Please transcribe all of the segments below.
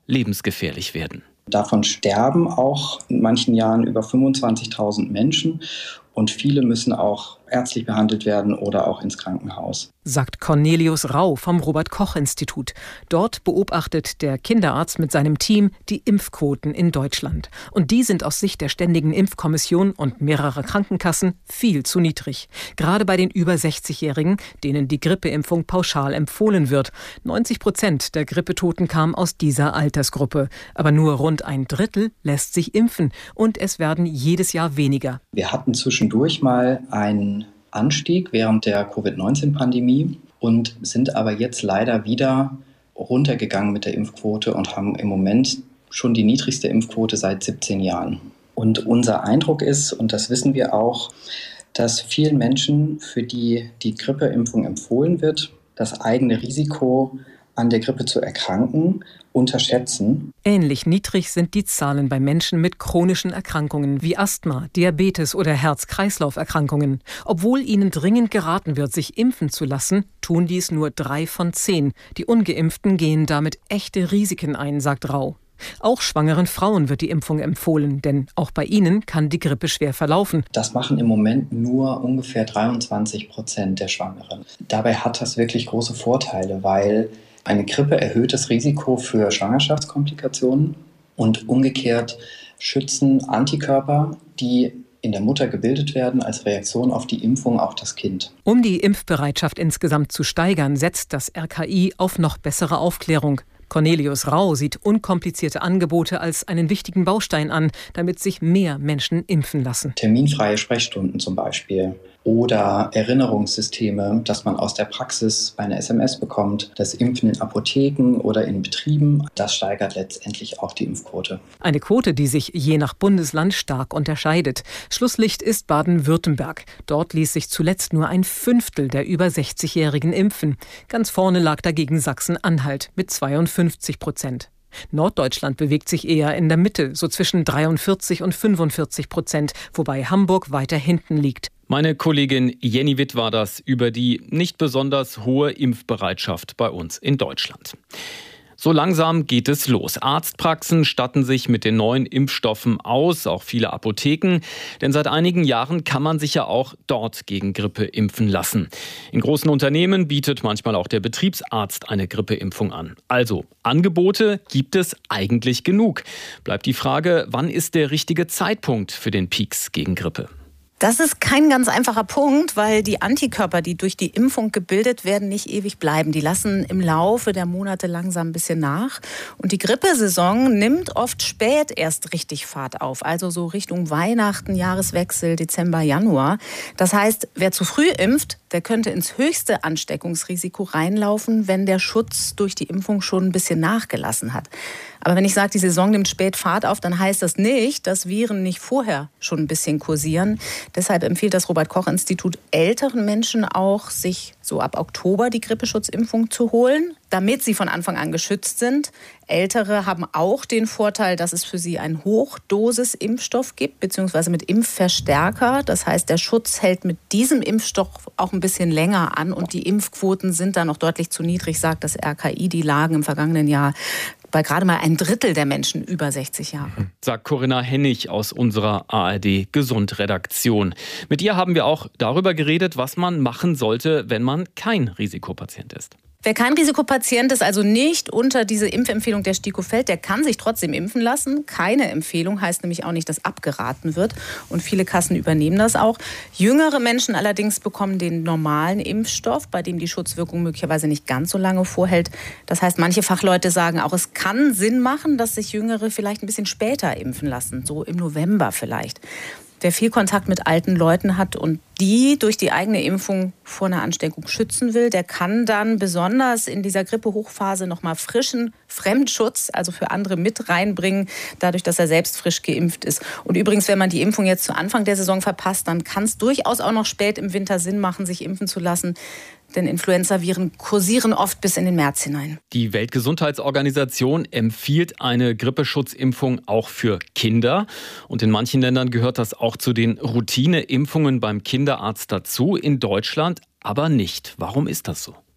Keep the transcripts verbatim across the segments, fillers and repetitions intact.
lebensgefährlich werden. Davon sterben auch in manchen Jahren über fünfundzwanzigtausend Menschen und viele müssen auch ärztlich behandelt werden oder auch ins Krankenhaus. Sagt Cornelius Rau vom Robert-Koch-Institut. Dort beobachtet der Kinderarzt mit seinem Team die Impfquoten in Deutschland. Und die sind aus Sicht der Ständigen Impfkommission und mehrerer Krankenkassen viel zu niedrig. Gerade bei den über sechzigjährigen, denen die Grippeimpfung pauschal empfohlen wird. neunzig Prozent der Grippetoten kamen aus dieser Altersgruppe. Aber nur rund ein Drittel lässt sich impfen. Und es werden jedes Jahr weniger. Wir hatten zwischendurch mal einen Anstieg während der Covid neunzehn Pandemie und sind aber jetzt leider wieder runtergegangen mit der Impfquote und haben im Moment schon die niedrigste Impfquote seit siebzehn Jahren. Und unser Eindruck ist, und das wissen wir auch, dass vielen Menschen, für die die Grippeimpfung empfohlen wird, das eigene Risiko, an der Grippe zu erkranken, unterschätzen. Ähnlich niedrig sind die Zahlen bei Menschen mit chronischen Erkrankungen wie Asthma, Diabetes oder Herz-Kreislauf-Erkrankungen. Obwohl ihnen dringend geraten wird, sich impfen zu lassen, tun dies nur drei von zehn. Die Ungeimpften gehen damit echte Risiken ein, sagt Rau. Auch schwangeren Frauen wird die Impfung empfohlen, denn auch bei ihnen kann die Grippe schwer verlaufen. Das machen im Moment nur ungefähr dreiundzwanzig Prozent der Schwangeren. Dabei hat das wirklich große Vorteile, weil eine Grippe erhöht das Risiko für Schwangerschaftskomplikationen und umgekehrt schützen Antikörper, die in der Mutter gebildet werden, als Reaktion auf die Impfung auch das Kind. Um die Impfbereitschaft insgesamt zu steigern, setzt das R K I auf noch bessere Aufklärung. Cornelius Rau sieht unkomplizierte Angebote als einen wichtigen Baustein an, damit sich mehr Menschen impfen lassen. Terminfreie Sprechstunden zum Beispiel oder Erinnerungssysteme, dass man aus der Praxis eine S M S bekommt, das Impfen in Apotheken oder in Betrieben, das steigert letztendlich auch die Impfquote. Eine Quote, die sich je nach Bundesland stark unterscheidet. Schlusslicht ist Baden-Württemberg. Dort ließ sich zuletzt nur ein Fünftel der über sechzigjährigen impfen. Ganz vorne lag dagegen Sachsen-Anhalt mit zweiundfünfzig Prozent. Norddeutschland bewegt sich eher in der Mitte, so zwischen dreiundvierzig und fünfundvierzig Prozent, wobei Hamburg weiter hinten liegt. Meine Kollegin Jenny Witt war das über die nicht besonders hohe Impfbereitschaft bei uns in Deutschland. So langsam geht es los. Arztpraxen statten sich mit den neuen Impfstoffen aus, auch viele Apotheken. Denn seit einigen Jahren kann man sich ja auch dort gegen Grippe impfen lassen. In großen Unternehmen bietet manchmal auch der Betriebsarzt eine Grippeimpfung an. Also, Angebote gibt es eigentlich genug. Bleibt die Frage, wann ist der richtige Zeitpunkt für den Peaks gegen Grippe? Das ist kein ganz einfacher Punkt, weil die Antikörper, die durch die Impfung gebildet werden, nicht ewig bleiben. Die lassen im Laufe der Monate langsam ein bisschen nach. Und die Grippesaison nimmt oft spät erst richtig Fahrt auf. Also so Richtung Weihnachten, Jahreswechsel, Dezember, Januar. Das heißt, wer zu früh impft, der könnte ins höchste Ansteckungsrisiko reinlaufen, wenn der Schutz durch die Impfung schon ein bisschen nachgelassen hat. Aber wenn ich sage, die Saison nimmt spät Fahrt auf, dann heißt das nicht, dass Viren nicht vorher schon ein bisschen kursieren. Deshalb empfiehlt das Robert-Koch-Institut älteren Menschen auch, sich so ab Oktober die Grippeschutzimpfung zu holen, damit sie von Anfang an geschützt sind. Ältere haben auch den Vorteil, dass es für sie einen Hochdosis-Impfstoff gibt, beziehungsweise mit Impfverstärker. Das heißt, der Schutz hält mit diesem Impfstoff auch ein bisschen länger an und die Impfquoten sind da noch deutlich zu niedrig, sagt das R K I. Die lagen im vergangenen Jahr bei gerade mal ein Drittel der Menschen über sechzig Jahre. Sagt Corinna Hennig aus unserer A R D-Gesund-Redaktion. Mit ihr haben wir auch darüber geredet, was man machen sollte, wenn man kein Risikopatient ist. Wer kein Risikopatient ist, also nicht unter diese Impfempfehlung der STIKO fällt, der kann sich trotzdem impfen lassen. Keine Empfehlung heißt nämlich auch nicht, dass abgeraten wird. Und viele Kassen übernehmen das auch. Jüngere Menschen allerdings bekommen den normalen Impfstoff, bei dem die Schutzwirkung möglicherweise nicht ganz so lange vorhält. Das heißt, manche Fachleute sagen auch, es kann Sinn machen, dass sich Jüngere vielleicht ein bisschen später impfen lassen, so im November vielleicht. Wer viel Kontakt mit alten Leuten hat und die durch die eigene Impfung vor einer Ansteckung schützen will, der kann dann besonders in dieser Grippehochphase nochmal frischen Fremdschutz, also für andere, mit reinbringen, dadurch, dass er selbst frisch geimpft ist. Und übrigens, wenn man die Impfung jetzt zu Anfang der Saison verpasst, dann kann es durchaus auch noch spät im Winter Sinn machen, sich impfen zu lassen. Denn Influenzaviren kursieren oft bis in den März hinein. Die Weltgesundheitsorganisation empfiehlt eine Grippeschutzimpfung auch für Kinder. Und in manchen Ländern gehört das auch zu den Routineimpfungen beim Kinderarzt dazu. In Deutschland aber nicht. Warum ist das so?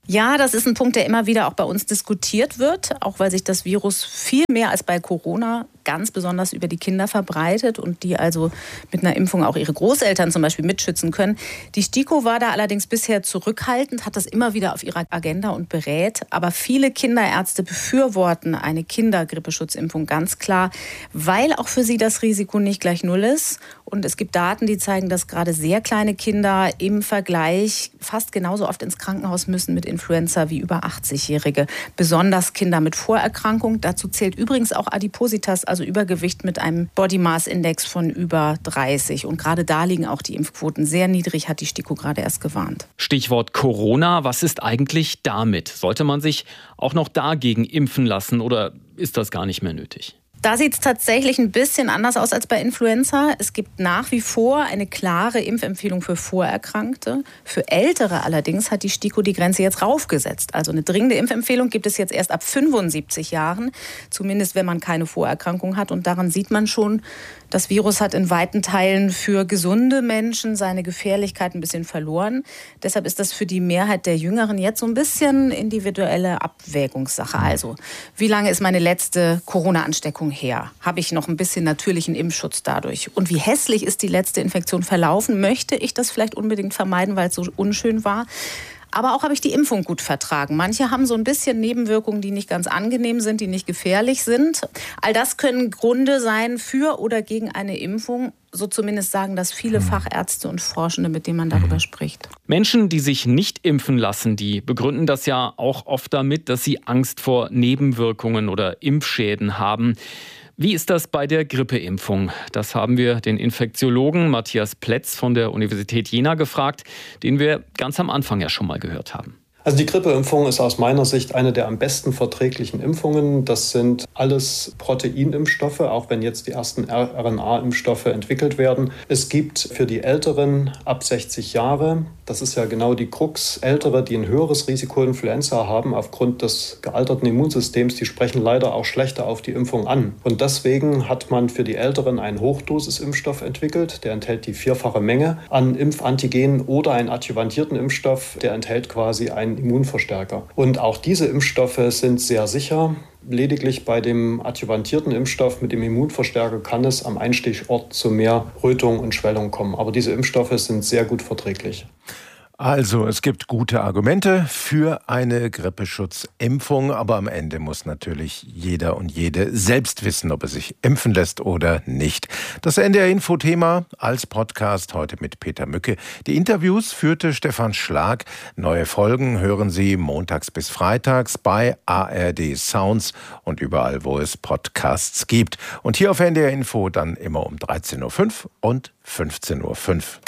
Ja, das ist ein Punkt, der immer wieder auch bei uns diskutiert wird, auch weil sich das Virus viel mehr als bei Corona ganz besonders über die Kinder verbreitet und die also mit einer Impfung auch ihre Großeltern zum Beispiel mitschützen können. Die STIKO war da allerdings bisher zurückhaltend, hat das immer wieder auf ihrer Agenda und berät. Aber viele Kinderärzte befürworten eine Kindergrippeschutzimpfung ganz klar, weil auch für sie das Risiko nicht gleich null ist. Und es gibt Daten, die zeigen, dass gerade sehr kleine Kinder im Vergleich fast genauso oft ins Krankenhaus müssen mit Influenza wie über achtzigjährige. Besonders Kinder mit Vorerkrankung. Dazu zählt übrigens auch Adipositas, also Übergewicht mit einem Body Mass Index von über dreißig. Und gerade da liegen auch die Impfquoten sehr niedrig, hat die STIKO gerade erst gewarnt. Stichwort Corona. Was ist eigentlich damit? Sollte man sich auch noch dagegen impfen lassen oder ist das gar nicht mehr nötig? Da sieht es tatsächlich ein bisschen anders aus als bei Influenza. Es gibt nach wie vor eine klare Impfempfehlung für Vorerkrankte. Für Ältere allerdings hat die STIKO die Grenze jetzt raufgesetzt. Also eine dringende Impfempfehlung gibt es jetzt erst ab fünfundsiebzig Jahren, zumindest wenn man keine Vorerkrankung hat. Und daran sieht man schon, das Virus hat in weiten Teilen für gesunde Menschen seine Gefährlichkeit ein bisschen verloren. Deshalb ist das für die Mehrheit der Jüngeren jetzt so ein bisschen individuelle Abwägungssache. Also, wie lange ist meine letzte Corona-Ansteckung her? Habe ich noch ein bisschen natürlichen Impfschutz dadurch? Und wie hässlich ist die letzte Infektion verlaufen? Möchte ich das vielleicht unbedingt vermeiden, weil es so unschön war? Aber auch habe ich die Impfung gut vertragen. Manche haben so ein bisschen Nebenwirkungen, die nicht ganz angenehm sind, die nicht gefährlich sind. All das können Gründe sein für oder gegen eine Impfung. So zumindest sagen das viele Fachärzte und Forschende, mit denen man darüber spricht. Menschen, die sich nicht impfen lassen, die begründen das ja auch oft damit, dass sie Angst vor Nebenwirkungen oder Impfschäden haben. Wie ist das bei der Grippeimpfung? Das haben wir den Infektiologen Matthias Plätz von der Universität Jena gefragt, den wir ganz am Anfang ja schon mal gehört haben. Also die Grippeimpfung ist aus meiner Sicht eine der am besten verträglichen Impfungen. Das sind alles Proteinimpfstoffe, auch wenn jetzt die ersten R N A-Impfstoffe entwickelt werden. Es gibt für die Älteren ab sechzig Jahre, das ist ja genau die Krux, Ältere, die ein höheres Risiko Influenza haben aufgrund des gealterten Immunsystems, die sprechen leider auch schlechter auf die Impfung an. Und deswegen hat man für die Älteren einen Hochdosisimpfstoff entwickelt, der enthält die vierfache Menge an Impfantigenen oder einen adjuvantierten Impfstoff, der enthält quasi einen Immunverstärker. Und auch diese Impfstoffe sind sehr sicher. Lediglich bei dem adjuvantierten Impfstoff mit dem Immunverstärker kann es am Einstichort zu mehr Rötung und Schwellung kommen. Aber diese Impfstoffe sind sehr gut verträglich. Also, es gibt gute Argumente für eine Grippeschutzimpfung, aber am Ende muss natürlich jeder und jede selbst wissen, ob er sich impfen lässt oder nicht. Das N D R-Info-Thema als Podcast heute mit Peter Mücke. Die Interviews führte Stefan Schlag. Neue Folgen hören Sie montags bis freitags bei A R D Sounds und überall, wo es Podcasts gibt. Und hier auf N D R-Info dann immer um dreizehn Uhr fünf und fünfzehn Uhr fünf.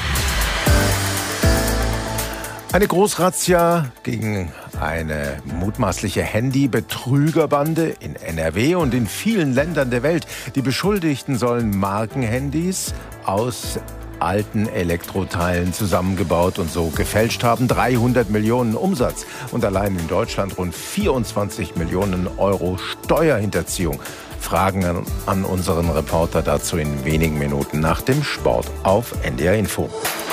Eine Großrazzia gegen eine mutmaßliche Handy-Betrügerbande in N R W und in vielen Ländern der Welt. Die Beschuldigten sollen Markenhandys aus alten Elektroteilen zusammengebaut und so gefälscht haben. dreihundert Millionen Umsatz und allein in Deutschland rund vierundzwanzig Millionen Euro Steuerhinterziehung. Fragen an, an unseren Reporter dazu in wenigen Minuten nach dem Sport auf N D R Info.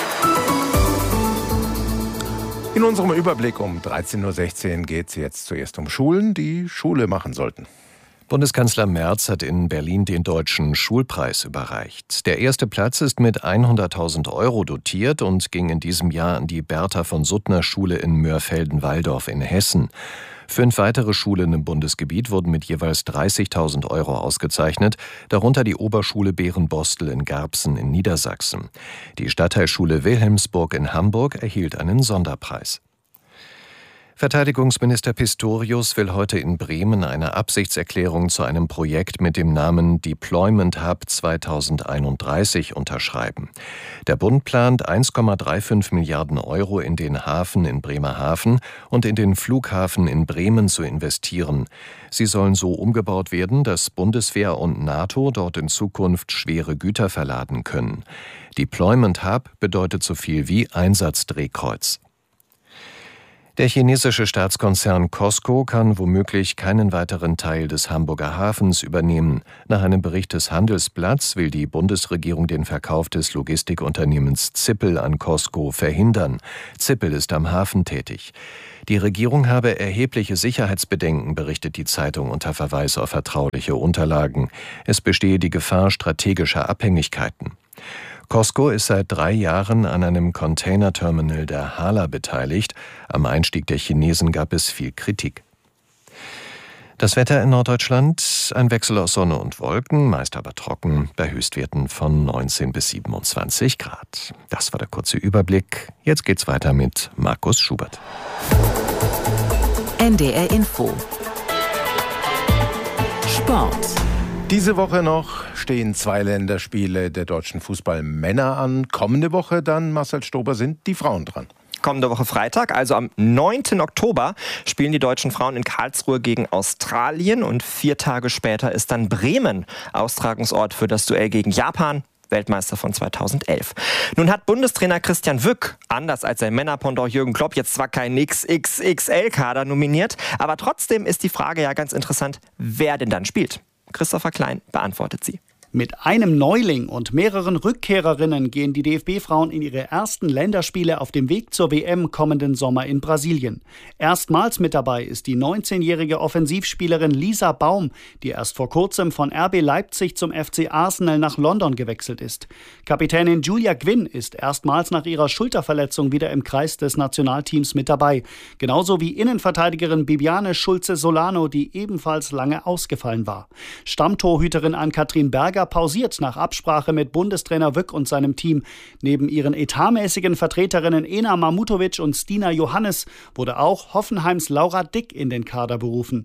In unserem Überblick um dreizehn Uhr sechzehn geht es jetzt zuerst um Schulen, die Schule machen sollten. Bundeskanzler Merz hat in Berlin den Deutschen Schulpreis überreicht. Der erste Platz ist mit hunderttausend Euro dotiert und ging in diesem Jahr an die Bertha von Suttner Schule in Mörfelden-Walldorf in Hessen. Fünf weitere Schulen im Bundesgebiet wurden mit jeweils dreißigtausend Euro ausgezeichnet, darunter die Oberschule Bärenbostel in Garbsen in Niedersachsen. Die Stadtteilschule Wilhelmsburg in Hamburg erhielt einen Sonderpreis. Verteidigungsminister Pistorius will heute in Bremen eine Absichtserklärung zu einem Projekt mit dem Namen Deployment Hub zweitausendeinunddreißig unterschreiben. Der Bund plant eins Komma fünfunddreißig Milliarden Euro in den Hafen in Bremerhaven und in den Flughafen in Bremen zu investieren. Sie sollen so umgebaut werden, dass Bundeswehr und NATO dort in Zukunft schwere Güter verladen können. Deployment Hub bedeutet so viel wie Einsatzdrehkreuz. Der chinesische Staatskonzern Cosco kann womöglich keinen weiteren Teil des Hamburger Hafens übernehmen. Nach einem Bericht des Handelsblatts will die Bundesregierung den Verkauf des Logistikunternehmens Zippel an Cosco verhindern. Zippel ist am Hafen tätig. Die Regierung habe erhebliche Sicherheitsbedenken, berichtet die Zeitung unter Verweis auf vertrauliche Unterlagen. Es bestehe die Gefahr strategischer Abhängigkeiten. Cosco ist seit drei Jahren an einem Containerterminal der Hala beteiligt. Am Einstieg der Chinesen gab es viel Kritik. Das Wetter in Norddeutschland, ein Wechsel aus Sonne und Wolken, meist aber trocken, bei Höchstwerten von neunzehn bis siebenundzwanzig Grad. Das war der kurze Überblick. Jetzt geht's weiter mit Markus Schubert. N D R Info. Sport. Diese Woche noch stehen zwei Länderspiele der deutschen Fußballmänner an. Kommende Woche dann, Marcel Stober, sind die Frauen dran. Kommende Woche Freitag, also am neunten Oktober, spielen die deutschen Frauen in Karlsruhe gegen Australien. Und vier Tage später ist dann Bremen Austragungsort für das Duell gegen Japan, Weltmeister von zweitausendelf. Nun hat Bundestrainer Christian Wück, anders als sein Männerpendant Jürgen Klopp, jetzt zwar keinen X X X L-Kader nominiert, aber trotzdem ist die Frage ja ganz interessant, wer denn dann spielt. Christopher Klein beantwortet sie. Mit einem Neuling und mehreren Rückkehrerinnen gehen die D F B-Frauen in ihre ersten Länderspiele auf dem Weg zur W M kommenden Sommer in Brasilien. Erstmals mit dabei ist die neunzehnjährige Offensivspielerin Lisa Baum, die erst vor kurzem von R B Leipzig zum F C Arsenal nach London gewechselt ist. Kapitänin Julia Gwynn ist erstmals nach ihrer Schulterverletzung wieder im Kreis des Nationalteams mit dabei. Genauso wie Innenverteidigerin Bibiane Schulze-Solano, die ebenfalls lange ausgefallen war. Stammtorhüterin Ann-Kathrin Berger pausiert nach Absprache mit Bundestrainer Wück und seinem Team. Neben ihren etatmäßigen Vertreterinnen Ena Mamutovic und Stina Johannes wurde auch Hoffenheims Laura Dick in den Kader berufen.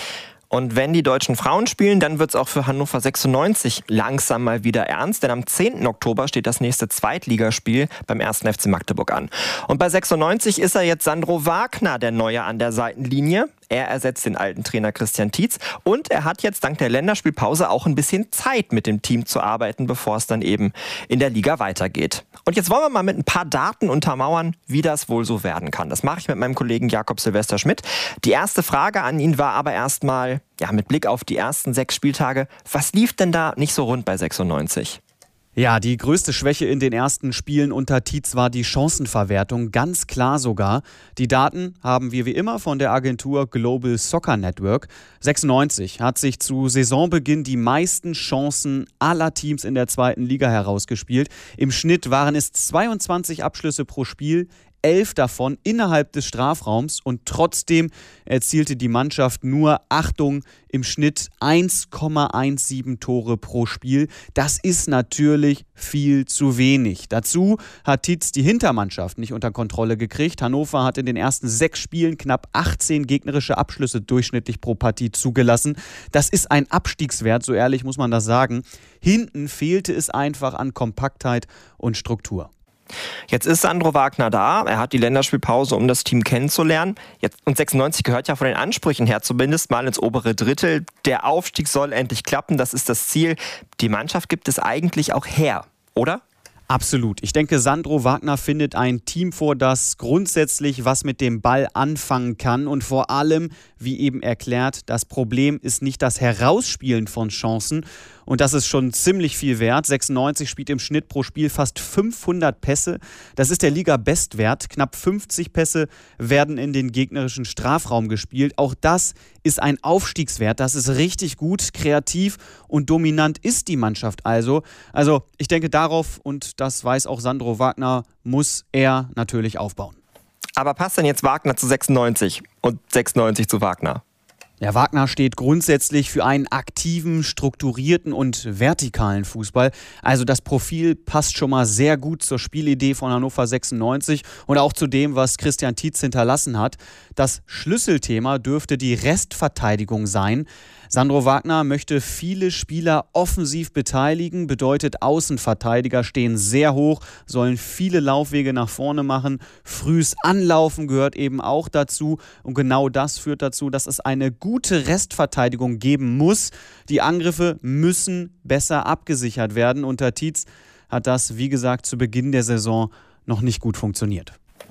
Und wenn die deutschen Frauen spielen, dann wird es auch für Hannover sechsundneunzig langsam mal wieder ernst. Denn am zehnten Oktober steht das nächste Zweitligaspiel beim ersten F C Magdeburg an. Und bei sechsundneunzig ist er jetzt Sandro Wagner, der Neue an der Seitenlinie. Er ersetzt den alten Trainer Christian Tietz. Und er hat jetzt dank der Länderspielpause auch ein bisschen Zeit, mit dem Team zu arbeiten, bevor es dann eben in der Liga weitergeht. Und jetzt wollen wir mal mit ein paar Daten untermauern, wie das wohl so werden kann. Das mache ich mit meinem Kollegen Jakob Silvester Schmidt. Die erste Frage an ihn war aber erstmal, ja, mit Blick auf die ersten sechs Spieltage, was lief denn da nicht so rund bei sechsundneunzig? Ja, die größte Schwäche in den ersten Spielen unter Tietz war die Chancenverwertung, ganz klar sogar. Die Daten haben wir wie immer von der Agentur Global Soccer Network. sechsundneunzig hat sich zu Saisonbeginn die meisten Chancen aller Teams in der zweiten Liga herausgespielt. Im Schnitt waren es zweiundzwanzig Abschlüsse pro Spiel, elf davon innerhalb des Strafraums, und trotzdem erzielte die Mannschaft nur, Achtung, im Schnitt eins Komma siebzehn Tore pro Spiel. Das ist natürlich viel zu wenig. Dazu hat Tietz die Hintermannschaft nicht unter Kontrolle gekriegt. Hannover hat in den ersten sechs Spielen knapp achtzehn gegnerische Abschlüsse durchschnittlich pro Partie zugelassen. Das ist ein Abstiegswert, so ehrlich muss man das sagen. Hinten fehlte es einfach an Kompaktheit und Struktur. Jetzt ist Sandro Wagner da, er hat die Länderspielpause, um das Team kennenzulernen. Jetzt, und sechsundneunzig gehört ja von den Ansprüchen her zumindest mal ins obere Drittel. Der Aufstieg soll endlich klappen, das ist das Ziel. Die Mannschaft gibt es eigentlich auch her, oder? Absolut. Ich denke, Sandro Wagner findet ein Team vor, das grundsätzlich was mit dem Ball anfangen kann. Und vor allem, wie eben erklärt, das Problem ist nicht das Herausspielen von Chancen. Und das ist schon ziemlich viel wert. sechsundneunzig spielt im Schnitt pro Spiel fast fünfhundert Pässe. Das ist der Liga-Bestwert. Knapp fünfzig Pässe werden in den gegnerischen Strafraum gespielt. Auch das ist ein Aufstiegswert. Das ist richtig gut, kreativ und dominant ist die Mannschaft also. Also ich denke, darauf, und das weiß auch Sandro Wagner, muss er natürlich aufbauen. Aber passt denn jetzt Wagner zu sechsundneunzig und sechsundneunzig zu Wagner? Ja, Wagner steht grundsätzlich für einen aktiven, strukturierten und vertikalen Fußball. Also das Profil passt schon mal sehr gut zur Spielidee von Hannover sechsundneunzig und auch zu dem, was Christian Tietz hinterlassen hat. Das Schlüsselthema dürfte die Restverteidigung sein. Sandro Wagner möchte viele Spieler offensiv beteiligen, bedeutet Außenverteidiger stehen sehr hoch, sollen viele Laufwege nach vorne machen. Frühes Anlaufen gehört eben auch dazu und genau das führt dazu, dass es eine gute Restverteidigung geben muss. Die Angriffe müssen besser abgesichert werden. Unter Tietz hat das, wie gesagt, zu Beginn der Saison noch nicht gut funktioniert.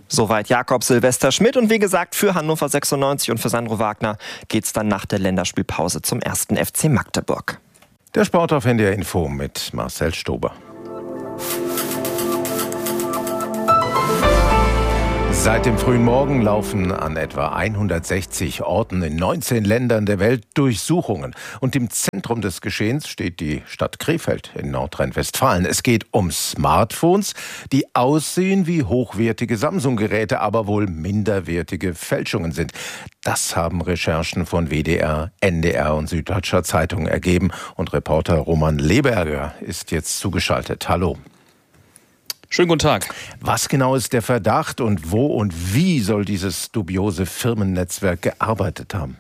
Soweit Jakob Silvester Schmidt und wie gesagt, für Hannover sechsundneunzig und für Sandro Wagner geht's dann nach der Länderspielpause zum ersten F C Magdeburg. Der Sport auf N D R Info mit Marcel Stober. Seit dem frühen Morgen laufen an etwa hundertsechzig Orten in neunzehn Ländern der Welt Durchsuchungen. Und im Zentrum des Geschehens steht die Stadt Krefeld in Nordrhein-Westfalen. Es geht um Smartphones, die aussehen wie hochwertige Samsung-Geräte, aber wohl minderwertige Fälschungen sind. Das haben Recherchen von W D R, N D R und Süddeutscher Zeitung ergeben. Und Reporter Roman Leberger ist jetzt zugeschaltet. Hallo. Schönen guten Tag. Was genau ist der Verdacht und wo und wie soll dieses dubiose Firmennetzwerk gearbeitet haben?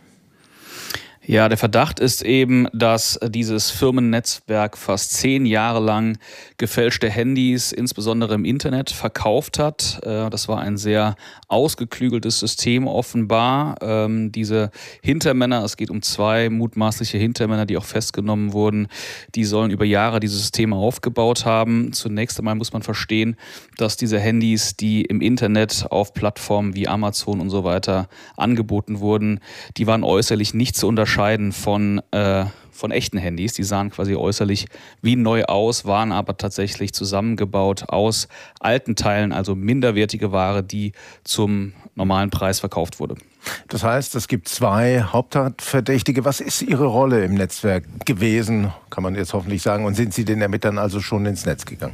Ja, der Verdacht ist eben, dass dieses Firmennetzwerk fast zehn Jahre lang gefälschte Handys, insbesondere im Internet, verkauft hat. Das war ein sehr ausgeklügeltes System offenbar. Diese Hintermänner, es geht um zwei mutmaßliche Hintermänner, die auch festgenommen wurden, die sollen über Jahre dieses System aufgebaut haben. Zunächst einmal muss man verstehen, dass diese Handys, die im Internet auf Plattformen wie Amazon und so weiter angeboten wurden, die waren äußerlich nicht zu unterscheiden von, äh, von echten Handys. Die sahen quasi äußerlich wie neu aus, waren aber tatsächlich zusammengebaut aus alten Teilen, also minderwertige Ware, die zum normalen Preis verkauft wurde. Das heißt, es gibt zwei Hauptverdächtige. Was ist Ihre Rolle im Netzwerk gewesen, kann man jetzt hoffentlich sagen, und sind Sie den Ermittlern also schon ins Netz gegangen?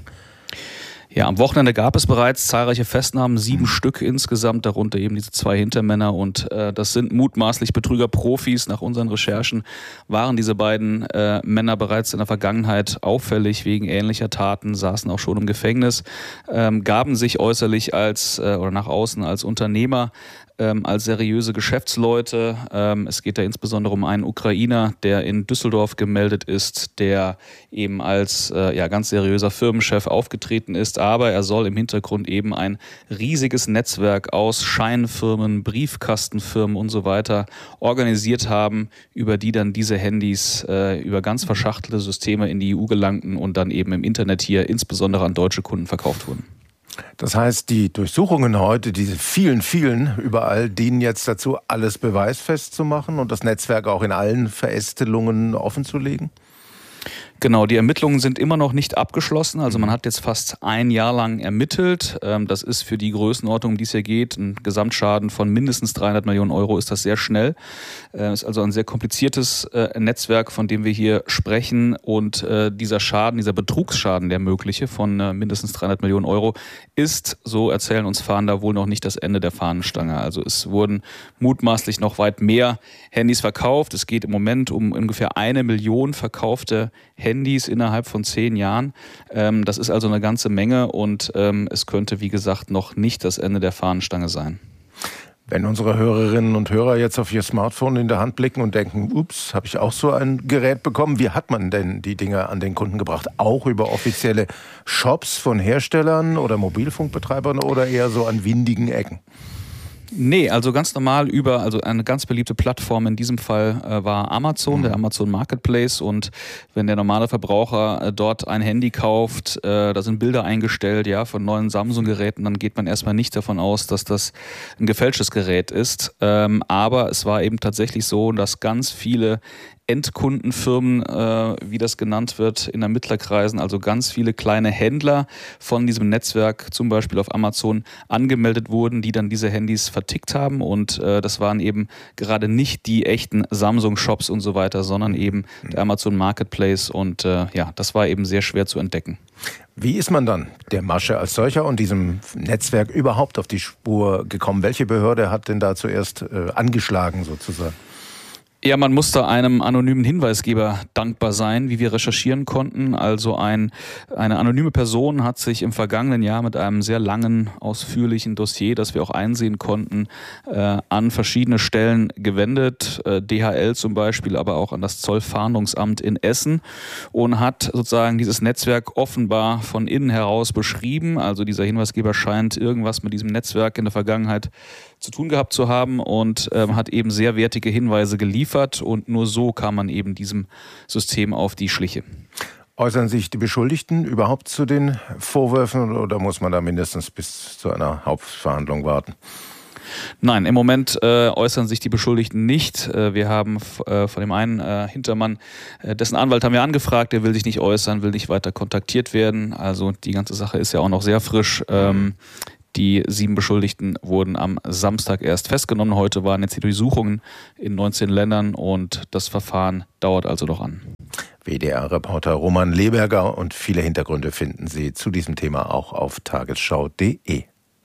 Ja, am Wochenende gab es bereits zahlreiche Festnahmen, sieben mhm. Stück insgesamt, darunter eben diese zwei Hintermänner. Und äh, das sind mutmaßlich Betrügerprofis. Nach unseren Recherchen waren diese beiden äh, Männer bereits in der Vergangenheit auffällig wegen ähnlicher Taten, saßen auch schon im Gefängnis, ähm, gaben sich äußerlich als äh, oder nach außen als Unternehmer, Ähm, als seriöse Geschäftsleute. Ähm, es geht da insbesondere um einen Ukrainer, der in Düsseldorf gemeldet ist, der eben als äh, ja, ganz seriöser Firmenchef aufgetreten ist, aber er soll im Hintergrund eben ein riesiges Netzwerk aus Scheinfirmen, Briefkastenfirmen und so weiter organisiert haben, über die dann diese Handys äh, über ganz verschachtelte Systeme in die E U gelangten und dann eben im Internet hier insbesondere an deutsche Kunden verkauft wurden. Das heißt, die Durchsuchungen heute, diese vielen, vielen überall, dienen jetzt dazu, alles beweisfest zu machen und das Netzwerk auch in allen Verästelungen offenzulegen? Genau, die Ermittlungen sind immer noch nicht abgeschlossen. Also man hat jetzt fast ein Jahr lang ermittelt. Das ist für die Größenordnung, um die es hier geht, ein Gesamtschaden von mindestens dreihundert Millionen Euro, ist das sehr schnell. Es ist also ein sehr kompliziertes Netzwerk, von dem wir hier sprechen. Und dieser Schaden, dieser Betrugsschaden, der mögliche von mindestens dreihundert Millionen Euro, ist, so erzählen uns Fahnder, wohl noch nicht das Ende der Fahnenstange. Also es wurden mutmaßlich noch weit mehr Handys verkauft. Es geht im Moment um ungefähr eine Million verkaufte Handys innerhalb von zehn Jahren. Ähm, das ist also eine ganze Menge und ähm, es könnte, wie gesagt, noch nicht das Ende der Fahnenstange sein. Wenn unsere Hörerinnen und Hörer jetzt auf ihr Smartphone in der Hand blicken und denken, ups, habe ich auch so ein Gerät bekommen, wie hat man denn die Dinger an den Kunden gebracht? Auch über offizielle Shops von Herstellern oder Mobilfunkbetreibern oder eher so an windigen Ecken? Nee, also ganz normal über, also eine ganz beliebte Plattform in diesem Fall äh, war Amazon, mhm. der Amazon Marketplace, und wenn der normale Verbraucher äh, dort ein Handy kauft, äh, da sind Bilder eingestellt, ja, von neuen Samsung-Geräten, dann geht man erstmal nicht davon aus, dass das ein gefälschtes Gerät ist, ähm, aber es war eben tatsächlich so, dass ganz viele Endkundenfirmen, äh, wie das genannt wird, in Ermittlerkreisen, also ganz viele kleine Händler von diesem Netzwerk, zum Beispiel auf Amazon, angemeldet wurden, die dann diese Handys vertickt haben. Und äh, das waren eben gerade nicht die echten Samsung-Shops und so weiter, sondern eben der Amazon Marketplace. Und äh, ja, das war eben sehr schwer zu entdecken. Wie ist man dann der Masche als solcher und diesem Netzwerk überhaupt auf die Spur gekommen? Welche Behörde hat denn da zuerst äh, angeschlagen sozusagen? Ja, man musste einem anonymen Hinweisgeber dankbar sein, wie wir recherchieren konnten. Also ein, eine anonyme Person hat sich im vergangenen Jahr mit einem sehr langen, ausführlichen Dossier, das wir auch einsehen konnten, äh, an verschiedene Stellen gewendet. Äh, D H L zum Beispiel, aber auch an das Zollfahndungsamt in Essen, und hat sozusagen dieses Netzwerk offenbar von innen heraus beschrieben. Also dieser Hinweisgeber scheint irgendwas mit diesem Netzwerk in der Vergangenheit zu tun gehabt zu haben und ähm, hat eben sehr wertige Hinweise geliefert, und nur so kam man eben diesem System auf die Schliche. Äußern sich die Beschuldigten überhaupt zu den Vorwürfen oder muss man da mindestens bis zu einer Hauptverhandlung warten? Nein, im Moment äh, äußern sich die Beschuldigten nicht. Äh, wir haben äh, von dem einen äh, Hintermann, äh, dessen Anwalt haben wir angefragt, der will sich nicht äußern, will nicht weiter kontaktiert werden. Also die ganze Sache ist ja auch noch sehr frisch. Ähm, die sieben Beschuldigten wurden am Samstag erst festgenommen. Heute waren jetzt die Durchsuchungen in neunzehn Ländern und das Verfahren dauert also noch an. W D R-Reporter Roman Leberger und viele Hintergründe finden Sie zu diesem Thema auch auf tagesschau punkt de.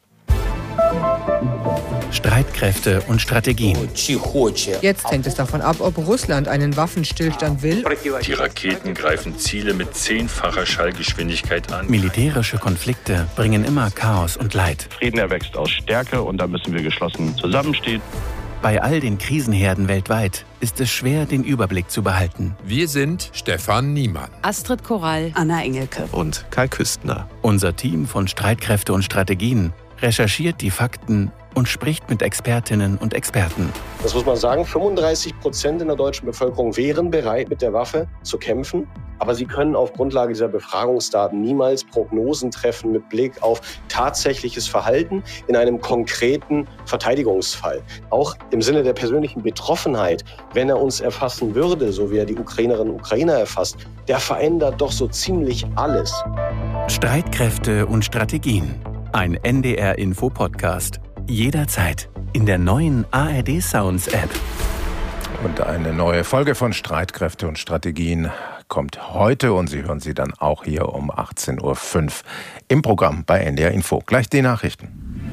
Streitkräfte und Strategien. Jetzt hängt es davon ab, ob Russland einen Waffenstillstand will. Die Raketen greifen Ziele mit zehnfacher Schallgeschwindigkeit an. Militärische Konflikte bringen immer Chaos und Leid. Frieden erwächst aus Stärke und da müssen wir geschlossen zusammenstehen. Bei all den Krisenherden weltweit ist es schwer, den Überblick zu behalten. Wir sind Stefan Niemann, Astrid Korall, Anna Engelke und Kai Küstner. Unser Team von Streitkräfte und Strategien recherchiert die Fakten und spricht mit Expertinnen und Experten. Das muss man sagen, fünfunddreißig Prozent in der deutschen Bevölkerung wären bereit, mit der Waffe zu kämpfen. Aber sie können auf Grundlage dieser Befragungsdaten niemals Prognosen treffen mit Blick auf tatsächliches Verhalten in einem konkreten Verteidigungsfall. Auch im Sinne der persönlichen Betroffenheit, wenn er uns erfassen würde, so wie er die Ukrainerinnen und Ukrainer erfasst, der verändert doch so ziemlich alles. Streitkräfte und Strategien. Ein N D R-Info-Podcast. Jederzeit in der neuen A R D Sounds App. Und eine neue Folge von Streitkräfte und Strategien kommt heute und Sie hören sie dann auch hier um achtzehn Uhr fünf im Programm bei N D R Info. Gleich die Nachrichten.